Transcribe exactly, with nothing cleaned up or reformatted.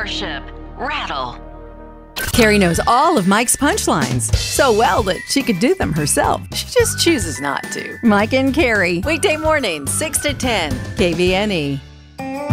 worship. Rattle. Carrie knows all of Mike's punchlines so well that she could do them herself. She just chooses not to. Mike and Carrie, Weekday mornings, six to ten. K V N E.